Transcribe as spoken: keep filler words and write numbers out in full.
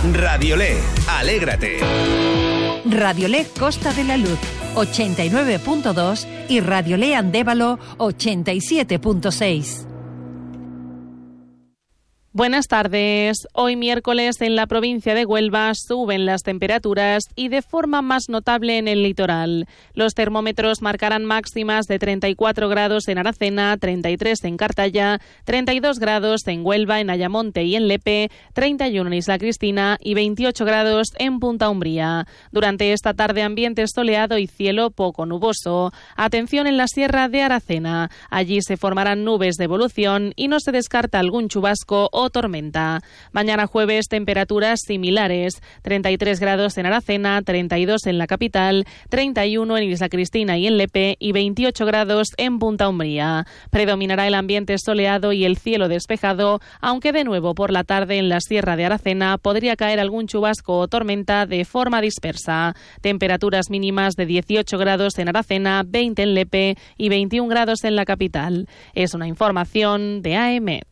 Radiolé, alégrate. Radiolé Costa de la Luz, ochenta y nueve punto dos y Radiolé Andévalo, ochenta y siete punto seis. Buenas tardes. Hoy miércoles en la provincia de Huelva suben las temperaturas y de forma más notable en el litoral. Los termómetros marcarán máximas de treinta y cuatro grados en Aracena, treinta y tres en Cartaya, treinta y dos grados en Huelva, en Ayamonte y en Lepe, treinta y uno en Isla Cristina y veintiocho grados en Punta Umbría. Durante esta tarde ambiente soleado y cielo poco nuboso. Atención en la sierra de Aracena. Allí se formarán nubes de evolución y no se descarta algún chubasco o tormenta. Mañana jueves temperaturas similares, treinta y tres grados en Aracena, treinta y dos en la capital, treinta y uno en Isla Cristina y en Lepe y veintiocho grados en Punta Umbría. Predominará el ambiente soleado y el cielo despejado, aunque de nuevo por la tarde en la sierra de Aracena podría caer algún chubasco o tormenta de forma dispersa. Temperaturas mínimas de dieciocho grados en Aracena, veinte en Lepe y veintiún grados en la capital. Es una información de A E M E T.